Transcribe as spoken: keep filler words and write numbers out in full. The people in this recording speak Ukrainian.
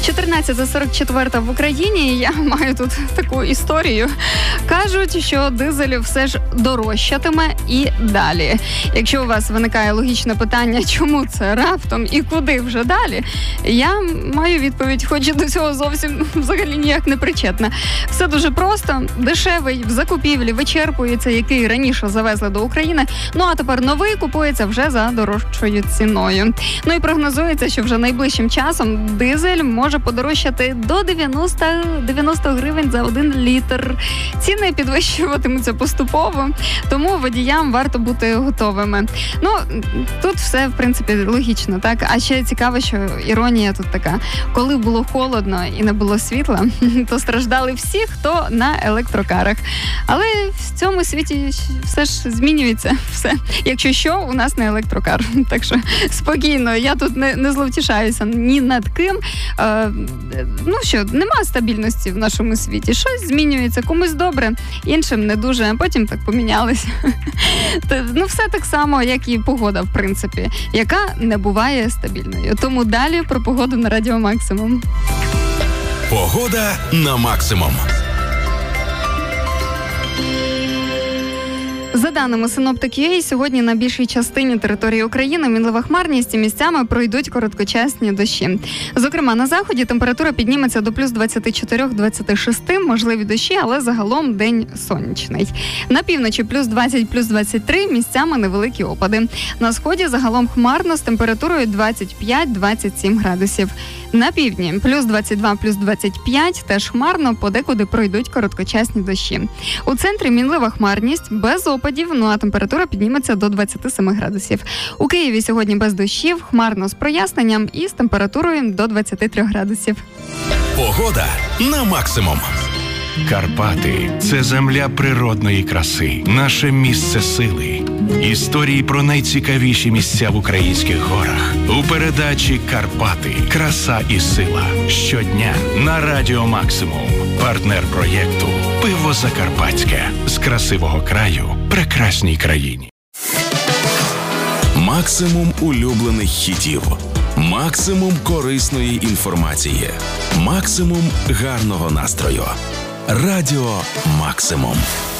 чотирнадцята сорок четверта в Україні. Я маю тут таку історію. Кажуть, що дизель все ж дорожчатиме і далі. Якщо у вас виникає логічне питання, чому це раптом і куди вже далі, я маю відповідь, хоч і до цього зовсім взагалі ніяк не причетна. Все дуже просто. Дешевий в закупівлі вичерпується, який раніше завезли до України, ну а тепер новий купується вже за дорожчою ціною. Ну і прогнозується, що вже найближчим часом дизель може подорожчати до дев'яносто гривень за один літр. Ціни підвищуватимуться поступово, тому водіям варто бути готовими. Ну, тут все, в принципі, логічно, так? А ще цікаво, що іронія тут така. Коли було холодно і не було світла, то страждали всі, хто на електрокарах. Але в цьому світі все ж змінюється все. Якщо що, у нас не електрокар. Так що спокійно, я тут не, не зловтішаюся ні над ким. Е, ну що, нема стабільності в нашому світі. Щось змінюється, комусь добре, іншим не дуже, а потім так помінялися. Ну все так само, як і погода, в принципі, яка не буває стабільною. Тому далі про погоду на Радіо Максимум. Погода на Максимум. За даними синоптик.ua, сьогодні на більшій частині території України мінлива хмарність і місцями пройдуть короткочасні дощі. Зокрема, на заході температура підніметься до плюс двадцять чотири - двадцять шість, можливі дощі, але загалом день сонячний. На півночі плюс двадцять - плюс двадцять три, місцями невеликі опади. На сході загалом хмарно з температурою двадцять п'ять - двадцять сім градусів. На півдні плюс двадцять два - плюс двадцять п'ять, теж хмарно, подекуди пройдуть короткочасні дощі. У центрі мінлива хмарність, без опадів, ну а температура підніметься до двадцять сім градусів. У Києві сьогодні без дощів, хмарно з проясненням і з температурою до двадцять три градусів. Погода на Максимум. Карпати – це земля природної краси, наше місце сили. Історії про найцікавіші місця в українських горах. У передачі «Карпати. Краса і сила». Щодня на Радіо Максимум. Партнер проєкту «Пиво Закарпатське». З красивого краю прекрасній країні. Максимум улюблених хітів. Максимум корисної інформації. Максимум гарного настрою. Радіо Максимум.